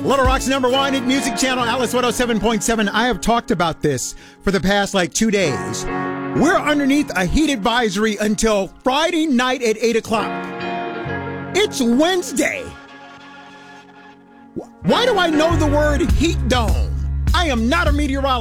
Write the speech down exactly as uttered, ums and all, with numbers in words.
Little Rock's number one hit music channel, Alice one oh seven point seven. I have talked about this for the past like two days. We're underneath a heat advisory until Friday night at eight o'clock. It's Wednesday. Why do I know the word heat dome? I am not a meteorologist.